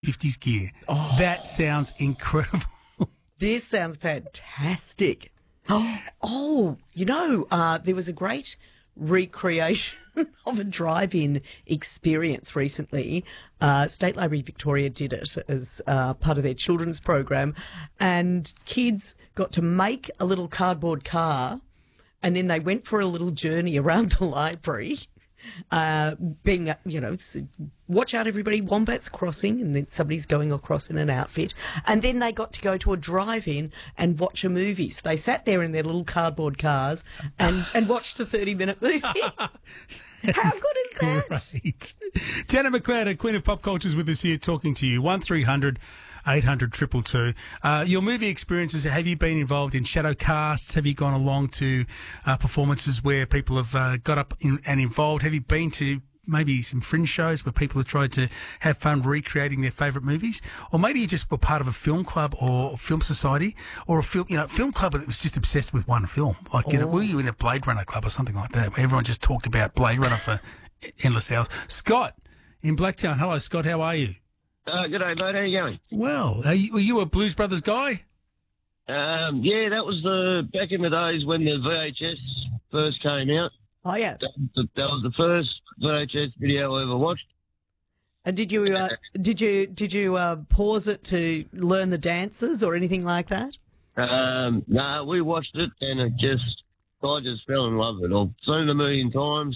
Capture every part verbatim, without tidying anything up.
fifties gear. Oh. That sounds incredible. This sounds fantastic. Oh, you know, uh, there was a great recreation of a drive-in experience recently. Uh, State Library Victoria did it as uh, part of their children's program, and kids got to make a little cardboard car, and then they went for a little journey around the library. Uh, being, uh, you know, watch out everybody, Wombats crossing, and then somebody's going across in an outfit. And then they got to go to a drive-in and watch a movie. So they sat there in their little cardboard cars and, and watched a thirty-minute movie. How good is that? Great. Janet McLeod, Queen of Pop Culture, is with us here talking to you. one three hundred eight hundred two two two. Uh, your movie experiences, have you been involved in shadow casts? Have you gone along to uh, performances where people have uh, got up in, and involved? Have you been to maybe some fringe shows where people have tried to have fun recreating their favourite movies? Or maybe you just were part of a film club or film society or a film, you know, film club that was just obsessed with one film. Like, you know, were you in a Blade Runner club or something like that where everyone just talked about Blade Runner for endless hours? Scott in Blacktown. Hello, Scott. How are you? Uh, good day, mate. How you going? Well, are you, were you a Blues Brothers guy? Um, yeah, that was the back in the days when the V H S first came out. Oh, yeah. That, that was the first V H S video I ever watched. And did you uh, did you did you uh, pause it to learn the dances or anything like that? Um, no, nah, we watched it and it just I just fell in love with it. I've seen it a million times.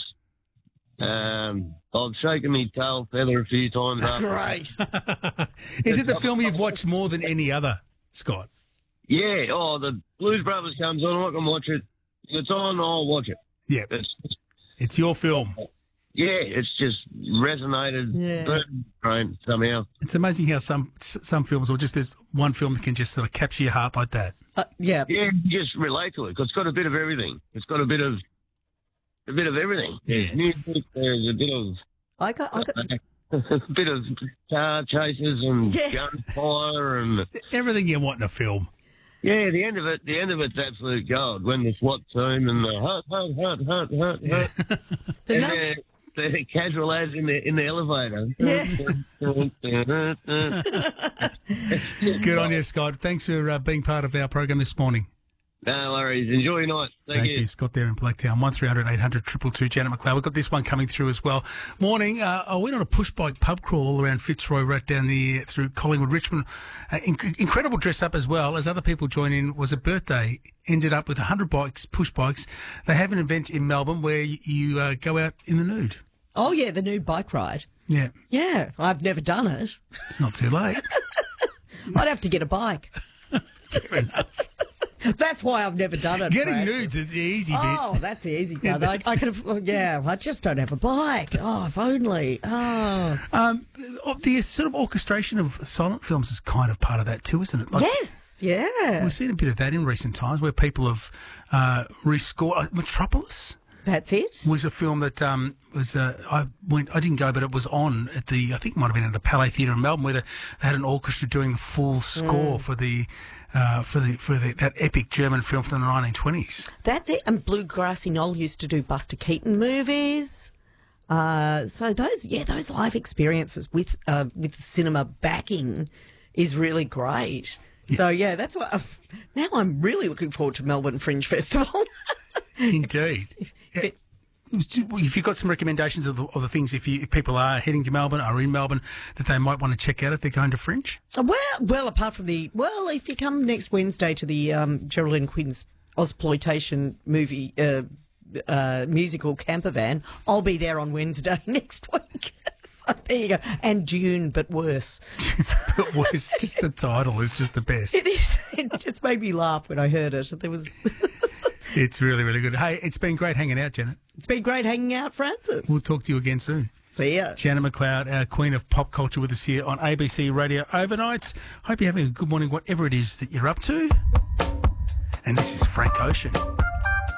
Um, I've shaken my tail feather a few times. After. Great. Is it the film you've watched more than any other, Scott? Yeah. Oh, the Blues Brothers comes on. I can watch it. If it's on, I'll watch it. Yeah. It's, it's your film. Yeah, it's just resonated Yeah. brain somehow. It's amazing how some some films, or just there's one film that can just sort of capture your heart like that. Uh, yeah. Yeah, you just relate to it 'cause it's got a bit of everything. It's got a bit of a bit of everything. Yeah. Music, there's a bit of I got, I got, a bit of car chases and Yeah. gunfire and Everything you want in a film. yeah, the end of it, the end of it's absolute gold when the SWAT team and the hunt, hunt, hunt, hunt, hunt, hunt, The and num- the, the casual lads in the in the elevator. Yeah. Good on you, Scott. Thanks for uh, being part of our program this morning. No worries. Enjoy your night. Thank, Thank you. Scott there in Blacktown. one three hundred eight hundred two two two. Janet McLeod. We've got this one coming through as well. Morning. Uh, I went on a push bike pub crawl all around Fitzroy, right down the through Collingwood, Richmond. Uh, inc- incredible dress up as well. As other people join in, was a birthday. Ended up with one hundred bikes, push bikes. They have an event in Melbourne where you, you uh, go out in the nude. oh, yeah, the new bike ride. Yeah. Yeah, I've never done it. It's not too late. I'd have to get a bike. Fair enough. That's why I've never done it. Getting Brad. nudes is the easy bit. Oh, that's the easy Yeah, part. I, that's- I could have, oh, yeah, I just don't have a bike. Oh, if only. Oh. Um, the sort of orchestration of silent films is kind of part of that too, isn't it? Like, Yes, yeah. we've seen a bit of that in recent times where people have uh, rescored. Uh, Metropolis That's it. was a film that um, was uh, I went I didn't go, but it was on at the I think it might have been at the Palais Theatre in Melbourne, where they, they had an orchestra doing the full score for the uh, for the for the, that epic German film from the nineteen twenties. That's it. And Bluegrassy Knoll used to do Buster Keaton movies. Uh, so those, yeah, those live experiences with uh, with cinema backing is really great. So yeah, that's what. I've, now I'm really looking forward to Melbourne Fringe Festival. Indeed. If it- If you've got some recommendations of the, of the things, if, you, if people are heading to Melbourne, are in Melbourne, that they might want to check out if they're going to Fringe? Well, well, apart from the well, if you come next Wednesday to the um, Geraldine Quinn's Ozploitation movie uh, uh, musical camper van, I'll be there on Wednesday next week. So there you go. And June, but worse. But was just the title is just the best. It is. It just made me laugh when I heard it. There was. It's really, really good. Hey, it's been great hanging out, Janet. It's been great hanging out, Francis. We'll talk to you again soon. See ya. Janet McLeod, our queen of pop culture, with us here on A B C Radio Overnights. Hope you're having a good morning, whatever it is that you're up to. And this is Frank Ocean.